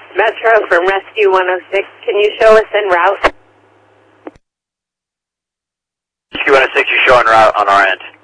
Metro from Rescue 106. Can you show us en route? Rescue 106, you're showing route on our end.